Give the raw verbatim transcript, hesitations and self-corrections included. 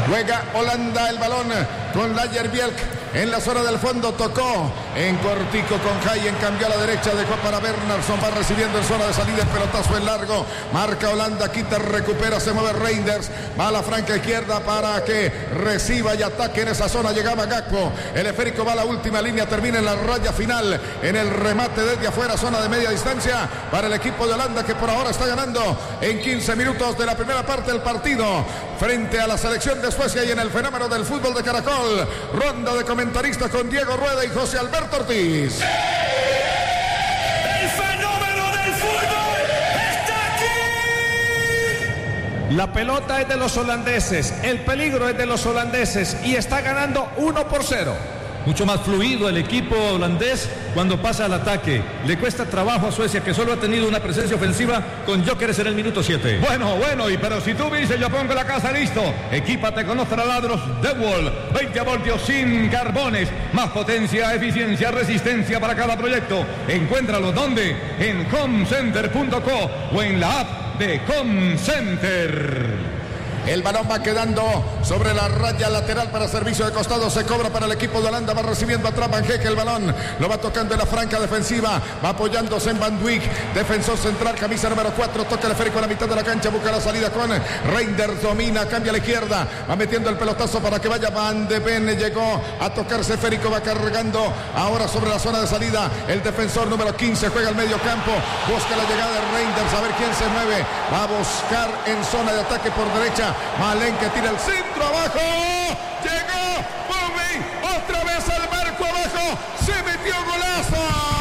Juega Holanda el balón con Lagerbielk en la zona del fondo, tocó en cortico con Hayen, cambió a la derecha, dejó para Bernardsson, va recibiendo en zona de salida, el pelotazo en largo, marca Holanda, quita, recupera, se mueve Reinders, va a la franca izquierda para que reciba y ataque en esa zona, llegaba Gakpo, el esférico va a la última línea, termina en la raya final, en el remate desde afuera, zona de media distancia, para el equipo de Holanda que por ahora está ganando en quince minutos de la primera parte del partido, frente a la selección de Suecia y en el fenómeno del fútbol de Caracol, ronda de comentaristas con Diego Rueda y José Alberto Ortiz. El fenómeno del fútbol está aquí. La pelota es de los holandeses, el peligro es de los holandeses y está ganando uno por cero. Mucho más fluido el equipo holandés cuando pasa al ataque. Le cuesta trabajo a Suecia, que solo ha tenido una presencia ofensiva con Gyökeres en el minuto siete. Bueno, bueno, y pero si tú dices, yo pongo la casa listo. Equípate con los taladros DeWalt. veinte voltios sin carbones. Más potencia, eficiencia, resistencia para cada proyecto. Encuéntralo, ¿dónde? En homecenter punto co o en la app de Homecenter. El balón va quedando sobre la raya lateral para servicio de costado. Se cobra para el equipo de Holanda. Va recibiendo atrás Van Heek el balón. Lo va tocando en la franca defensiva. Va apoyándose en Van Dijk. Defensor central, camisa número cuatro. Toca el esférico a la mitad de la cancha. Busca la salida con Reinders. Domina, cambia a la izquierda. Va metiendo el pelotazo para que vaya Van de Ven. Llegó a tocarse esférico. Va cargando ahora sobre la zona de salida. El defensor número quince juega al medio campo. Busca la llegada de Reinders. A ver quién se mueve. Va a buscar en zona de ataque por derecha. Malen que tira el centro abajo. Llegó Bobby. Otra vez al marco abajo. Se metió golazo.